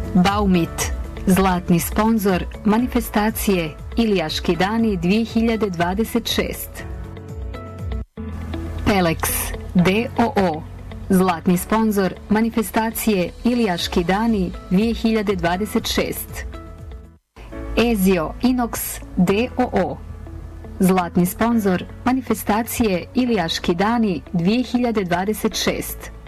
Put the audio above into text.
Baumit, zlatni sponzor manifestacije Ilijaški dani 2026. Pelex d.o.o. zlatni sponzor manifestacije Ilijaški dani 2026. Ezio Inox d.o.o. zlatni sponzor manifestacije Ilijaški dani 2026.